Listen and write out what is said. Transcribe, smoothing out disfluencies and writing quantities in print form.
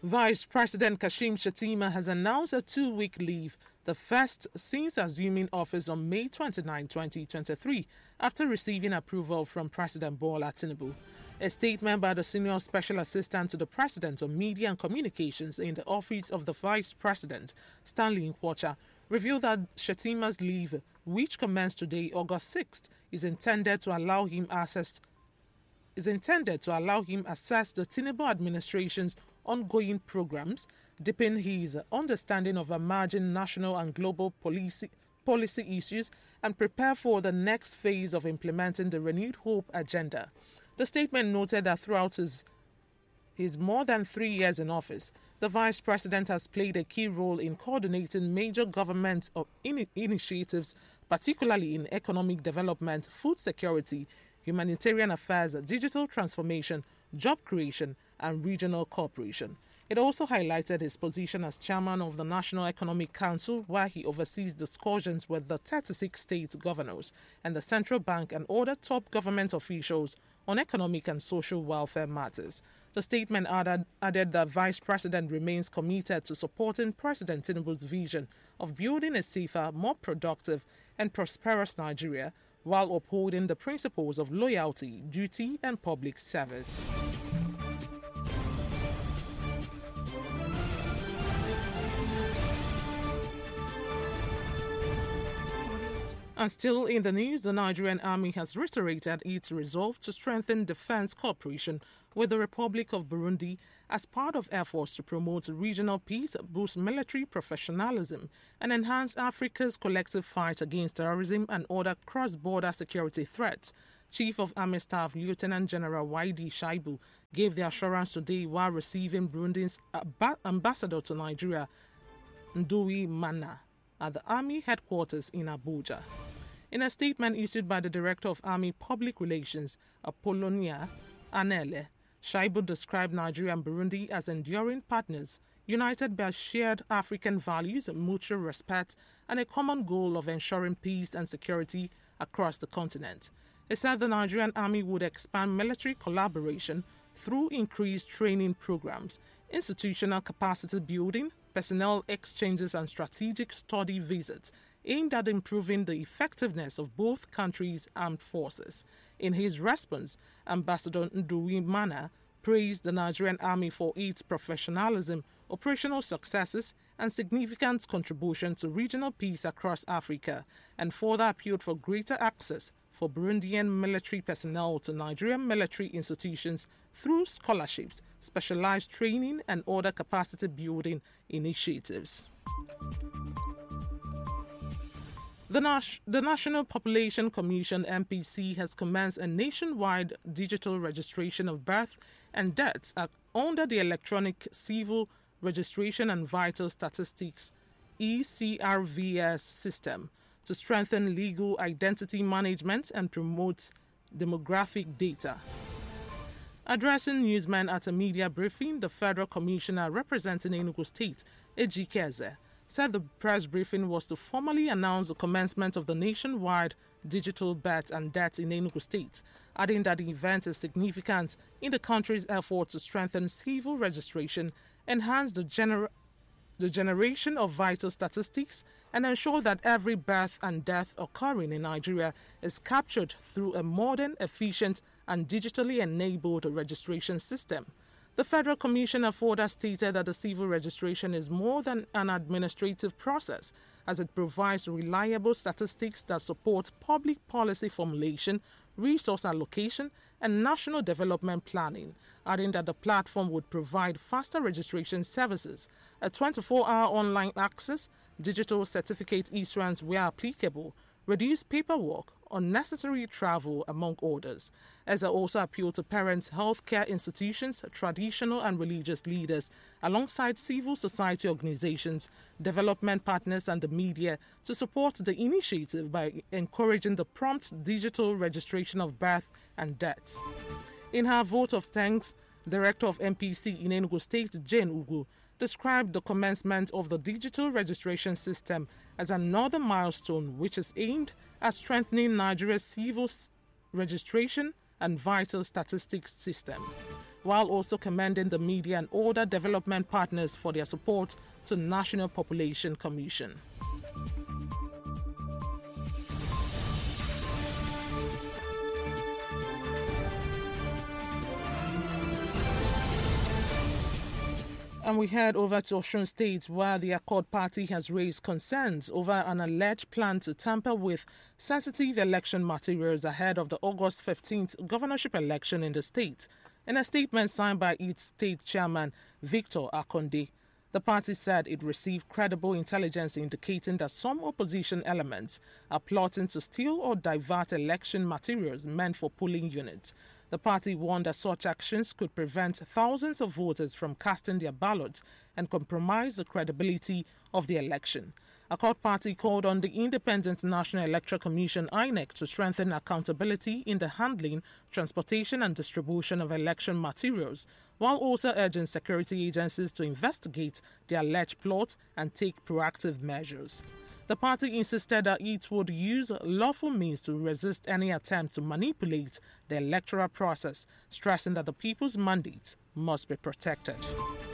Vice President Kashim Shettima has announced a 2-week leave, the first since assuming office on May 29, 2023, after receiving approval from President Bola Tinubu. A statement by the Senior Special Assistant to the President on Media and Communications in the Office of the Vice President, Stanley Nkwocha, revealed that Shettima's leave, which commenced today, August 6th, is intended to allow him assess the Tinubu administration's ongoing programs, deepen his understanding of emerging national and global policy issues, and prepare for the next phase of implementing the Renewed Hope agenda. The statement noted that throughout his more than 3 years in office, the Vice President has played a key role in coordinating major government initiatives, particularly in economic development, food security, humanitarian affairs, digital transformation, job creation, and regional cooperation. It also highlighted his position as chairman of the National Economic Council, where he oversees discussions with the 36 state governors and the central bank and other top government officials on economic and social welfare matters. The statement added that Vice President remains committed to supporting President Tinubu's vision of building a safer, more productive, and prosperous Nigeria, while upholding the principles of loyalty, duty, and public service. And still in the news, the Nigerian Army has reiterated its resolve to strengthen defense cooperation with the Republic of Burundi as part of efforts to promote regional peace, boost military professionalism, and enhance Africa's collective fight against terrorism and other cross-border security threats. Chief of Army Staff Lieutenant General Waidi Shaibu gave the assurance today while receiving Burundi's ambassador to Nigeria, Ndui Mana, at the Army headquarters in Abuja. In a statement issued by the Director of Army Public Relations, Apollonia Anele, Shaibu described Nigeria and Burundi as enduring partners, united by shared African values, mutual respect, and a common goal of ensuring peace and security across the continent. He said the Nigerian Army would expand military collaboration through increased training programs, institutional capacity building, personnel exchanges, and strategic study visits aimed at improving the effectiveness of both countries' armed forces. In his response, Ambassador Ndui Mana praised the Nigerian Army for its professionalism, operational successes, and significant contribution to regional peace across Africa, and further appealed for greater access for Burundian military personnel to Nigerian military institutions through scholarships, specialized training, and other capacity building initiatives. The National Population Commission (NPC) has commenced a nationwide digital registration of birth and deaths under the Electronic Civil Registration and Vital Statistics (ECRVS) system to strengthen legal identity management and promote demographic data. Addressing newsmen at a media briefing, the Federal Commissioner representing Enugu State, Ejike Eze, said the press briefing was to formally announce the commencement of the nationwide digital birth and death in Enugu State, adding that the event is significant in the country's effort to strengthen civil registration, enhance the generation of vital statistics, and ensure that every birth and death occurring in Nigeria is captured through a modern, efficient, and digitally enabled registration system. The Federal Commissioner further stated that the civil registration is more than an administrative process, as it provides reliable statistics that support public policy formulation, resource allocation, and national development planning, adding that the platform would provide faster registration services, a 24-hour online access, digital certificate issuance where applicable, reduce paperwork, unnecessary travel, among others. As I also appeal to parents, healthcare institutions, traditional and religious leaders, alongside civil society organizations, development partners, and the media to support the initiative by encouraging the prompt digital registration of birth and deaths. In her vote of thanks, Director of NPC in Enugu State, Jane Ugu, described the commencement of the digital registration system as another milestone which is aimed at strengthening Nigeria's civil registration and vital statistics system. while also commending the media and other development partners for their support to National Population Commission. And we head over to Osun State, where the Accord Party has raised concerns over an alleged plan to tamper with sensitive election materials ahead of the August 15th governorship election in the state. In a statement signed by its state chairman, Victor Akonde, the party said it received credible intelligence indicating that some opposition elements are plotting to steal or divert election materials meant for polling units. The party warned that such actions could prevent thousands of voters from casting their ballots and compromise the credibility of the election. Accord Party called on the Independent National Electoral Commission (INEC) to strengthen accountability in the handling, transportation and distribution of election materials, while also urging security agencies to investigate the alleged plot and take proactive measures. The party insisted that it would use lawful means to resist any attempt to manipulate the electoral process, stressing that the people's mandate must be protected.